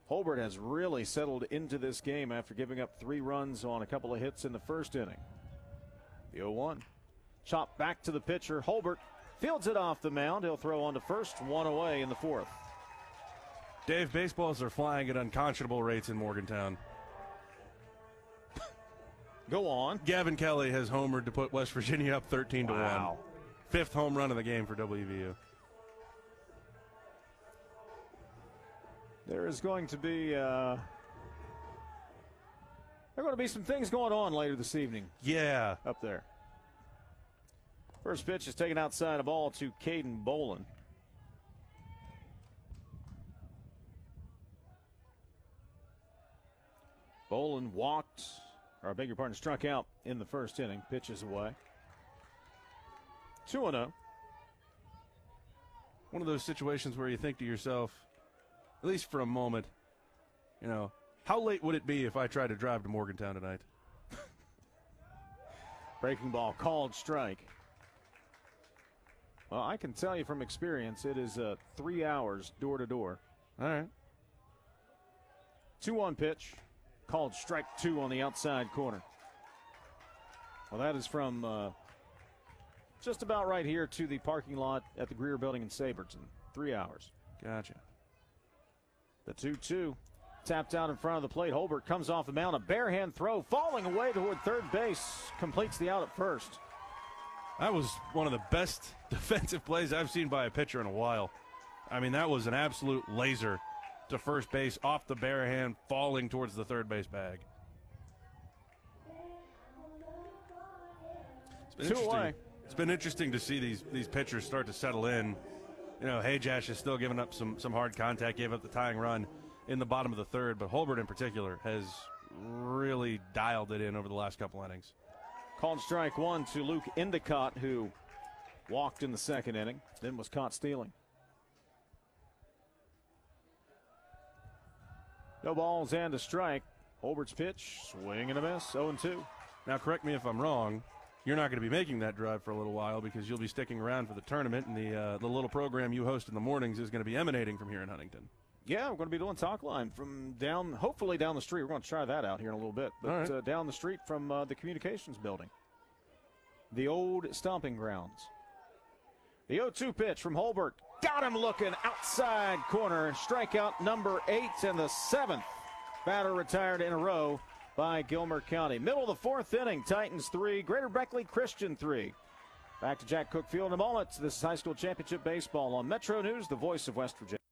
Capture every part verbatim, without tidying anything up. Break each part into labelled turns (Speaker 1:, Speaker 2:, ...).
Speaker 1: Holbert has really settled into this game after giving up three runs on a couple of hits in the first inning. The oh one. Chop back to the pitcher. Holbert fields it off the mound. He'll throw on to first, one away in the fourth.
Speaker 2: Dave, baseballs are flying at unconscionable rates in Morgantown.
Speaker 1: Go on.
Speaker 2: Gavin Kelly has homered to put West Virginia up thirteen to
Speaker 1: Wow.
Speaker 2: one. Fifth home run of the game for W V U.
Speaker 1: There is going to be uh, there are going to be some things going on later this evening.
Speaker 2: Yeah.
Speaker 1: Up there. First pitch is taken outside, a ball to Caden Bolin. Bolin walked, or I beg your pardon, struck out in the first inning. Pitches away. two and oh.
Speaker 2: One of those situations where you think to yourself, at least for a moment, you know, how late would it be if I tried to drive to Morgantown tonight?
Speaker 1: Breaking ball called strike. Well, I can tell you from experience, it is uh, three hours door to door.
Speaker 2: All right.
Speaker 1: two one pitch, called strike two on the outside corner. Well, that is from uh, just about right here to the parking lot at the Greer Building in Saberton. Three hours.
Speaker 2: Gotcha.
Speaker 1: The two two. Tapped out in front of the plate. Holbert comes off the mound. A barehand throw, falling away toward third base. Completes the out at first.
Speaker 2: That was one of the best defensive plays I've seen by a pitcher in a while. I mean, that was an absolute laser to first base, off the barehand, falling towards the third base bag. It's been
Speaker 1: Two
Speaker 2: interesting.
Speaker 1: away.
Speaker 2: It's been interesting to see these these pitchers start to settle in. You know, Hajash is still giving up some some hard contact, gave up the tying run in the bottom of the third, but Holbert in particular has really dialed it in over the last couple innings.
Speaker 1: Called strike one to Luke Endicott, who walked in the second inning, then was caught stealing. No balls and a strike. Holbert's pitch, swing and a miss, oh and two.
Speaker 2: Now, correct me if I'm wrong. You're not going to be making that drive for a little while because you'll be sticking around for the tournament, and the uh, the little program you host in the mornings is going to be emanating from here in Huntington.
Speaker 1: Yeah, we're going to be doing talk line from down, hopefully down the street. We're going to try that out here in a little bit. But
Speaker 2: All right.
Speaker 1: uh, down the street from uh, the communications building. The old stomping grounds. The oh two pitch from Holbert. Got him looking outside corner. Strikeout number eight and the seventh batter retired in a row by Gilmer County. Middle of the fourth inning, Titans three, Greater Beckley Christian three. Back to Jack Cook Field in a moment. This is High School Championship Baseball on Metro News, the voice of West Virginia.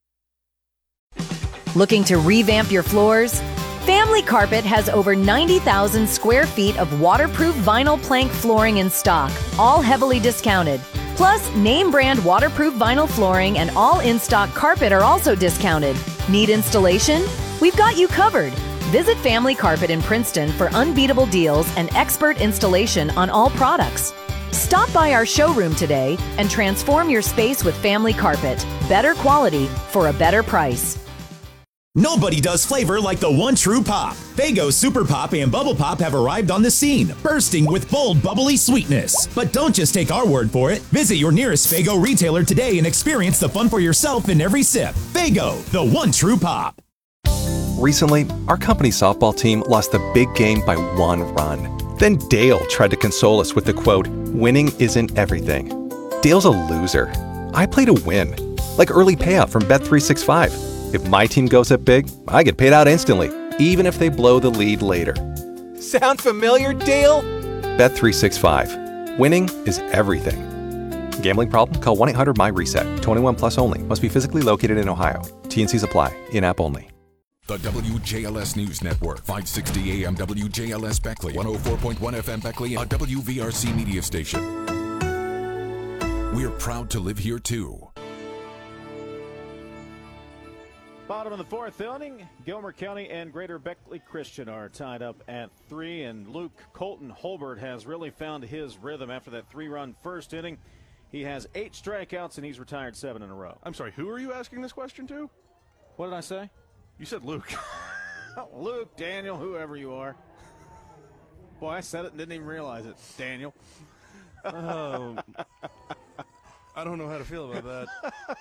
Speaker 3: Looking to revamp your floors? Family Carpet has over ninety thousand square feet of waterproof vinyl plank flooring in stock, all heavily discounted. Plus, name brand waterproof vinyl flooring and all in-stock carpet are also discounted. Need installation? We've got you covered. Visit Family Carpet in Princeton for unbeatable deals and expert installation on all products. Stop by our showroom today and transform your space with Family Carpet. Better quality for a better price.
Speaker 4: Nobody does flavor like the one true pop. Faygo Super Pop and Bubble Pop have arrived on the scene, bursting with bold, bubbly sweetness. But don't just take our word for it. Visit your nearest Faygo retailer today and experience the fun for yourself in every sip. Faygo, the one true pop.
Speaker 5: Recently, our company softball team lost the big game by one run. Then Dale tried to console us with the quote, "Winning isn't everything." Dale's a loser. I play to win. Like early payout from Bet three sixty-five. If my team goes up big, I get paid out instantly, even if they blow the lead later. Sound familiar, Dale? Bet three sixty-five. Winning is everything. Gambling problem? Call one eight hundred M Y reset. twenty-one plus only. Must be physically located in Ohio. T and Cs apply. In-app only.
Speaker 6: The W J L S News Network, five sixty A M W J L S Beckley, one oh four point one F M Beckley, a W V R C media station. We're proud to live here, too.
Speaker 1: Bottom of the fourth inning, Gilmer County and Greater Beckley Christian are tied up at three, and Luke Colton Holbert has really found his rhythm after that three-run first inning. He has eight strikeouts, and he's retired seven in a row.
Speaker 2: I'm sorry, who are you asking this question to?
Speaker 1: What did I say?
Speaker 2: You said Luke.
Speaker 1: Luke, Daniel, whoever you are. Boy, I said it and didn't even realize it. Daniel.
Speaker 2: Oh, I don't know how to feel about that.